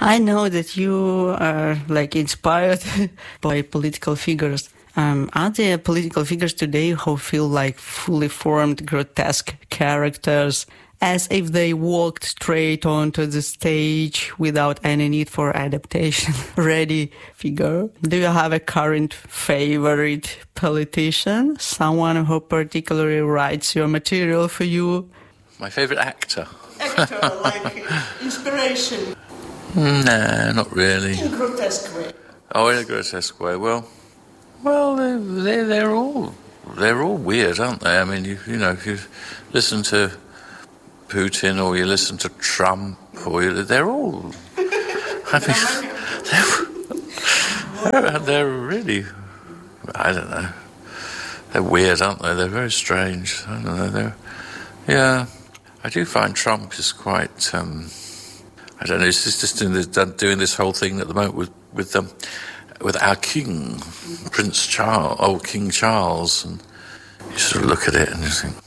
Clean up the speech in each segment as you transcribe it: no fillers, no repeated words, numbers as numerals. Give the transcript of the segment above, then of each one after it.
I know that you are inspired by political figures. Are there political figures today who feel like fully formed, grotesque characters, as if they walked straight onto the stage without any need for adaptation? Ready figure? Do you have a current favorite politician? Someone who particularly writes your material for you? My favorite actor? Actor, like inspiration. Nah, not really. In a grotesque way. Oh, in a grotesque way. Well, they're all weird, aren't they? I mean, if you listen to Putin or you listen to Trump, they're all. I mean, they're really. I don't know. They're weird, aren't they? They're very strange. I don't know. I do find Trump is quite. I don't know. He's just doing this whole thing at the moment with our king, Prince Charles, King Charles, and you sort of look at it and you think,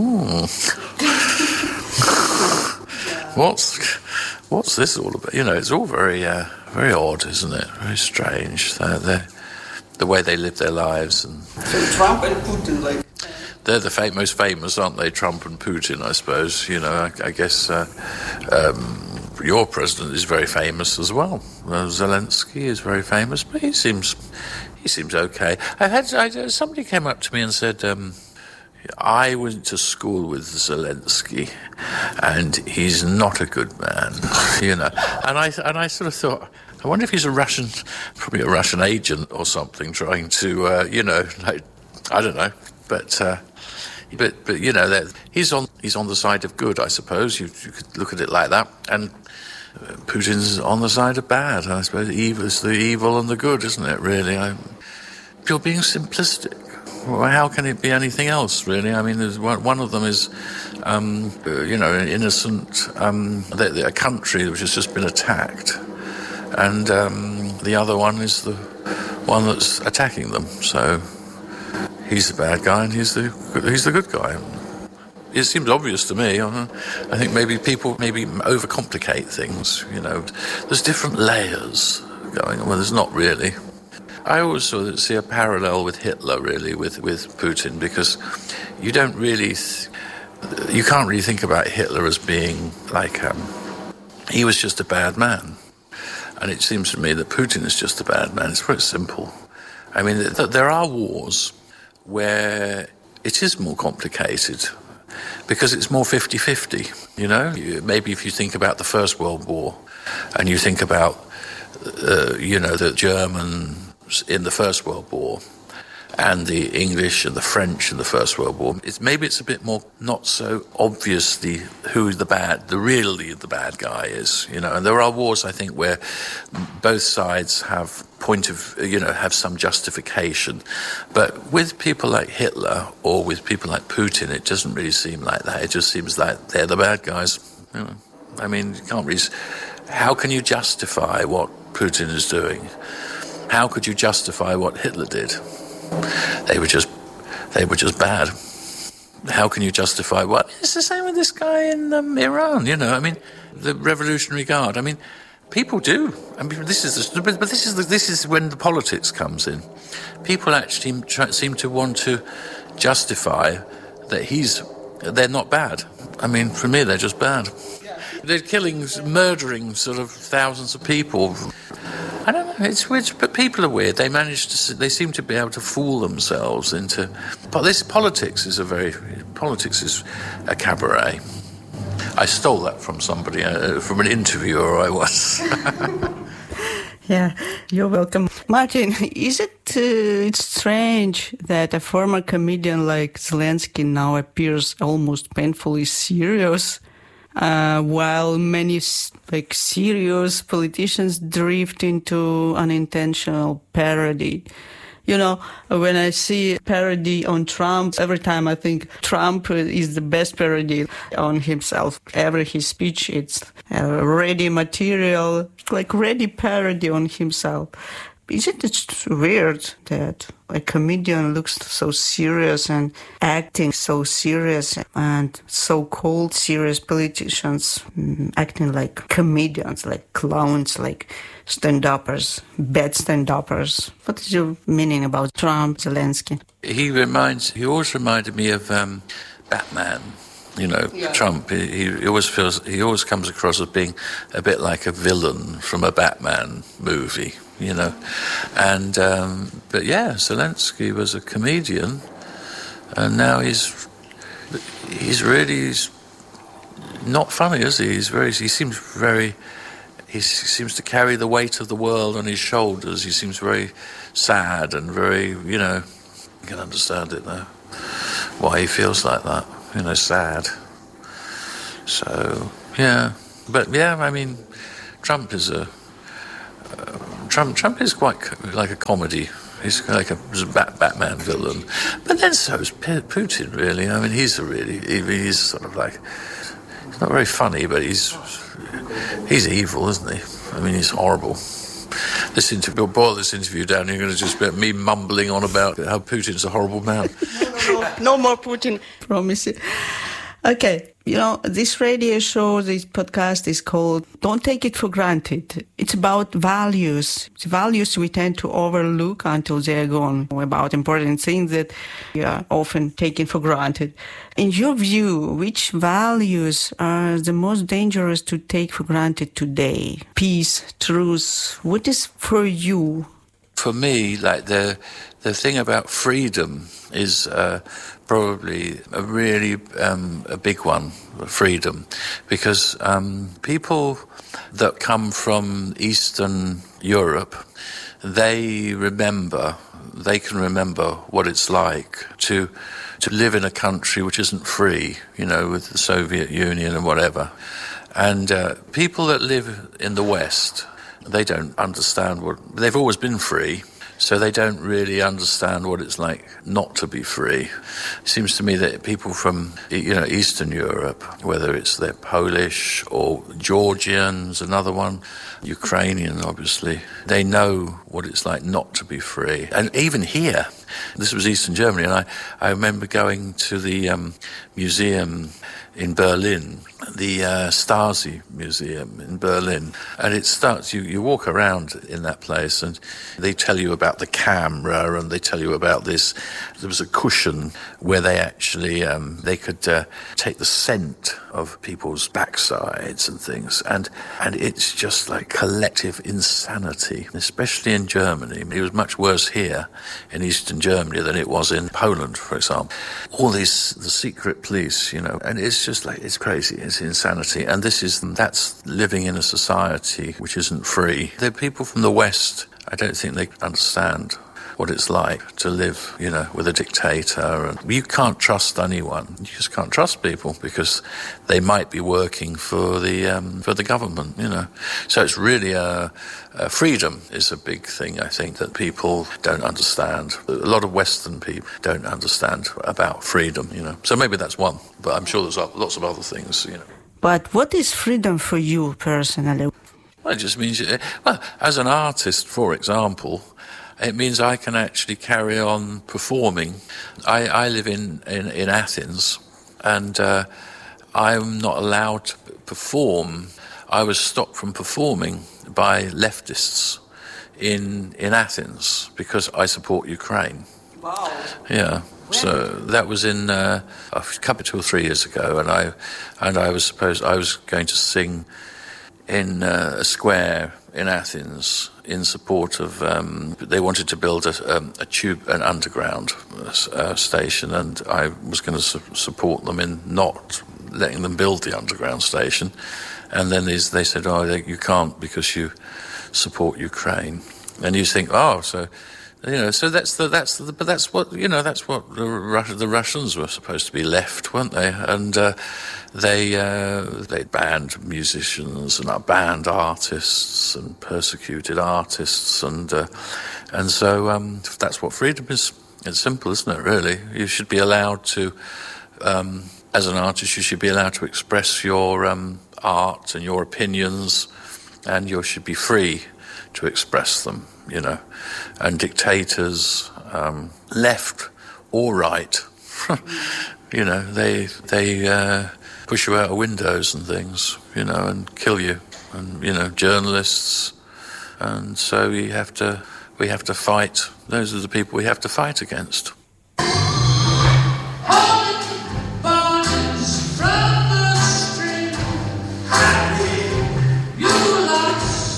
what's this all about? It's all very very odd, isn't it? Very strange. The way they live their lives. And so Trump and Putin, they're the most famous, aren't they? Trump and Putin, I suppose. I guess. Your president is very famous as well. Zelensky is very famous, but he seems okay. Somebody came up to me and said, I went to school with Zelensky, and he's not a good man, And I sort of thought, I wonder if he's probably a Russian agent or something, trying to, I don't know, but he's on the side of good, I suppose. You could look at it like that, and Putin's on the side of bad, I suppose. It's the evil and the good, isn't it, really? You're being simplistic. Well, how can it be anything else, really? I mean, one of them is, an innocent, a country which has just been attacked, and the other one is the one that's attacking them. So he's the bad guy and he's the good guy. It seems obvious to me. I think maybe people overcomplicate things, There's different layers going on. Well, there's not really. I always sort of see a parallel with Hitler, really, with Putin, because you can't really think about Hitler as being like, he was just a bad man. And it seems to me that Putin is just a bad man. It's very simple. I mean, there are wars where it is more complicated because it's more 50-50, Maybe if you think about the First World War and you think about, the Germans in the First World War and the English and the French in the First World War, it's a bit more not so obviously who the bad guy is, And there are wars, I think, where both sides have have some justification. But with people like Hitler or with people like Putin, it doesn't really seem like that. It just seems like they're the bad guys. I mean, you can't really. How can you justify what Putin is doing? How could you justify what Hitler did? They were just bad. How can you justify what? It's the same with this guy in Iran. I mean, the Revolutionary Guard. I mean, people do. I mean, this is when the politics comes in. People actually seem to want to justify that they're not bad. I mean, for me, they're just bad. They're murdering sort of thousands of people. I don't know, it's weird, but people are weird. They seem to be able to fool themselves into. But politics is a cabaret. I stole that from somebody, from an interviewer I was. Yeah, you're welcome. Martin, is it's strange that a former comedian like Zelensky now appears almost painfully serious, while many serious politicians drift into unintentional parody? When I see parody on Trump, every time I think Trump is the best parody on himself. His speech, it's ready material, like ready parody on himself. Isn't it weird that a comedian looks so serious and acting so serious, and so-called serious politicians acting like comedians, like clowns, like stand-uppers, bad stand-uppers? What is your meaning about Trump, Zelensky? He always reminded me of Batman. Trump, he always comes across as being a bit like a villain from a Batman movie, And, but yeah, Zelensky was a comedian, and now he's not funny, is he? He seems to carry the weight of the world on his shoulders. He seems very sad and very, you can understand it though, why he feels like that. Sad. So, yeah. But, yeah, I mean, Trump is Trump is quite like a comedy. He's like a Batman villain. But then so is Putin, really. I mean, he's sort of like, he's not very funny, but he's evil, isn't he? I mean, he's horrible. We'll boil this interview down. You're going to just be me mumbling on about how Putin's a horrible man. No more Putin, promise you. Okay, this radio show, this podcast is called Don't Take It for Granted. It's about values. It's values we tend to overlook until they're gone, about important things that we are often taken for granted. In your view, which values are the most dangerous to take for granted today? Peace, truth, what is for you? For me, like the thing about freedom is probably a really a big one, freedom, because people that come from Eastern Europe, they can remember what it's like to live in a country which isn't free, with the Soviet Union and whatever. And people that live in the West, they don't understand they've always been free, so they don't really understand what it's like not to be free. It seems to me that people from, Eastern Europe, whether it's they're Polish or Georgians, another one, Ukrainian, obviously, they know what it's like not to be free. And even here, this was Eastern Germany, and I remember going to the museum in Berlin, the Stasi Museum in Berlin. And it starts, you walk around in that place and they tell you about the camera and they tell you about this. There was a cushion where they actually, they could take the scent of people's backsides and things. And it's just like collective insanity, especially in Germany. It was much worse here in Eastern Germany than it was in Poland, for example. All the secret police, and it's just like, it's crazy, it's insanity. And that's living in a society which isn't free. The people from the West, I don't think they understand what it's like to live, with a dictator. And you can't trust anyone. You just can't trust people because they might be working for the government, So it's really freedom is a big thing, I think, that people don't understand. A lot of Western people don't understand about freedom, So maybe that's one, but I'm sure there's lots of other things, But what is freedom for you personally? Well, it just means, as an artist, for example, it means I can actually carry on performing. I live in Athens, and I'm not allowed to perform. I was stopped from performing by leftists in Athens because I support Ukraine. Wow. Yeah. So that was in a couple 2 or 3 years ago, and I was going to sing in a square in Athens in support of. They wanted to build an underground station, and I was going to support them in not letting them build the underground station. And then they said, "Oh, you can't because you support Ukraine." And you think, "Oh, so." So that's what the Russians were supposed to be left, weren't they? And they banned musicians and banned artists and persecuted artists, and so that's what freedom is. It's simple, isn't it? Really, you should be allowed to, as an artist, you should be allowed to express your art and your opinions and you should be free to express them, you know. And dictators, left or right, you know, they push you out of windows and things, you know, and kill you, and, you know, journalists. And so we have to fight. Those are the people we have to fight against.